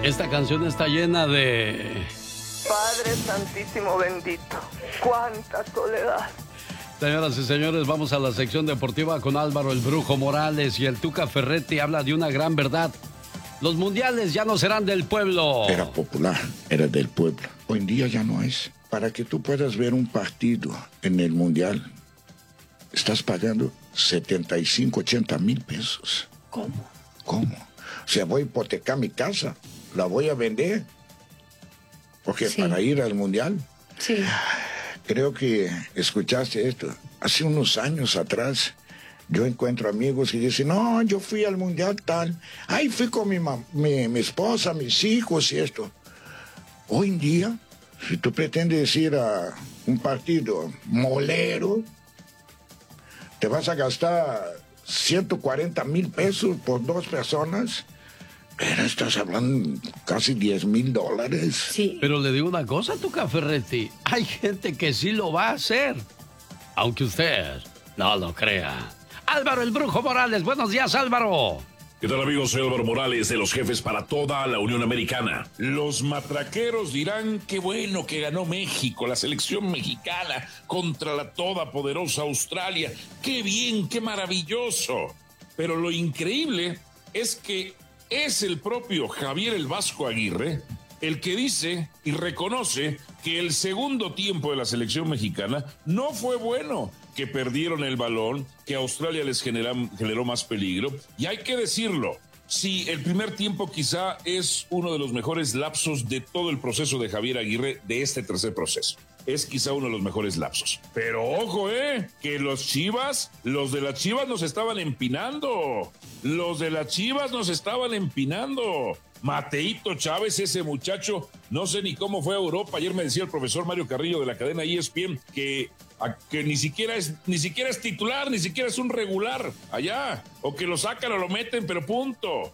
Esta canción está llena de... Padre Santísimo bendito, cuánta soledad. Señoras y señores, vamos a la sección deportiva con Álvaro el Brujo Morales, y el Tuca Ferretti habla de una gran verdad. Los mundiales ya no serán del pueblo. Era popular, era del pueblo. Hoy en día ya no es. Para que tú puedas ver un partido en el mundial, estás pagando 75, 80 mil pesos. ¿Cómo? ¿Cómo? O sea, voy a hipotecar mi casa, la voy a vender, porque Sí. para ir al mundial. Sí. Creo que escuchaste esto. Hace unos años atrás, yo encuentro amigos que dicen, no, yo fui al mundial tal. Ahí fui con mi esposa, mis hijos y esto. Hoy en día, si tú pretendes ir a un partido molero, te vas a gastar 140 mil pesos por 2 personas. Pero estás hablando casi $10,000. Sí. Pero le digo una cosa, Tuca Ferretti. Hay gente que sí lo va a hacer, aunque usted no lo crea. Álvaro el Brujo Morales, buenos días, Álvaro. ¿Qué tal, amigos? Soy Álvaro Morales, de los Jefes para toda la Unión Americana. Los matraqueros dirán qué bueno que ganó México, la selección mexicana, contra la todopoderosa Australia. ¡Qué bien, qué maravilloso! Pero lo increíble es que es el propio Javier el Vasco Aguirre el que dice y reconoce que el segundo tiempo de la selección mexicana no fue bueno, que perdieron el balón, que Australia les generó más peligro. Y hay que decirlo, sí, el primer tiempo quizá es uno de los mejores lapsos de todo el proceso de Javier Aguirre, de este tercer proceso. Es quizá uno de los mejores lapsos. Pero ojo, que los de las Chivas nos estaban empinando. Los de las Chivas nos estaban empinando. Mateito Chávez, ese muchacho, no sé ni cómo fue a Europa. Ayer me decía el profesor Mario Carrillo de la cadena ESPN que ni siquiera es titular, ni siquiera es un regular allá. O que lo sacan o lo meten, pero punto.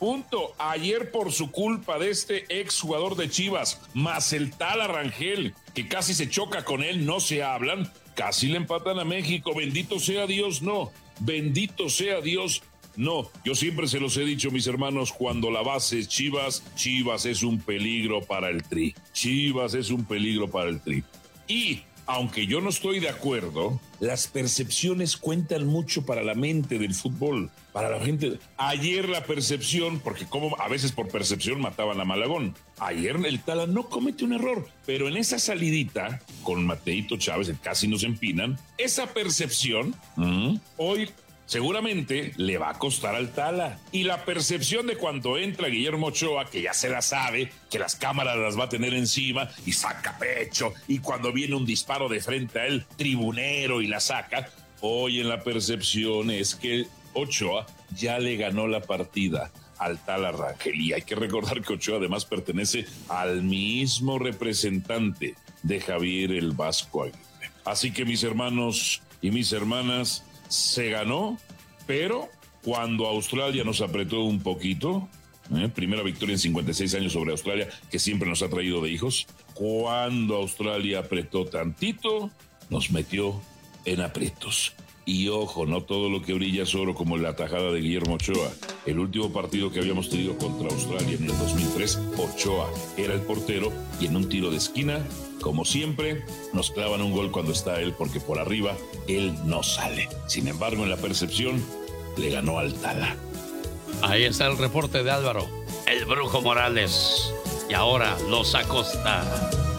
Ayer, por su culpa de este exjugador de Chivas, más el tal Rangel, que casi se choca con él, no se hablan, casi le empatan a México. Bendito sea Dios, no. Bendito sea Dios, no. Yo siempre se los he dicho, mis hermanos, cuando la base es Chivas, Chivas es un peligro para el Tri. Chivas es un peligro para el Tri. Y aunque yo no estoy de acuerdo, las percepciones cuentan mucho para la mente del fútbol, para la gente. Ayer la percepción, porque como a veces por percepción mataban a Malagón. Ayer el Tala no comete un error, pero en esa salidita con Mateito Chávez, casi nos empinan, esa percepción, hoy seguramente le va a costar al Tala. Y la percepción de cuando entra Guillermo Ochoa, que ya se la sabe, que las cámaras las va a tener encima y saca pecho, y cuando viene un disparo de frente a él, tribunero, y la saca. Hoy en la percepción es que Ochoa ya le ganó la partida al Tala Rangel. Y hay que recordar que Ochoa además pertenece al mismo representante de Javier el Vasco Aguirre. Así que, mis hermanos y mis hermanas, se ganó, pero cuando Australia nos apretó un poquito, primera victoria en 56 años sobre Australia, que siempre nos ha traído de hijos, cuando Australia apretó tantito, nos metió en aprietos. Y ojo, no todo lo que brilla es oro, como la tajada de Guillermo Ochoa. El último partido que habíamos tenido contra Australia en el 2003, Ochoa era el portero, y en un tiro de esquina, como siempre, nos clavan un gol cuando está él, porque por arriba él no sale. Sin embargo, en la percepción, le ganó al Tala. Ahí está el reporte de Álvaro, el Brujo Morales. Y ahora los Acosta.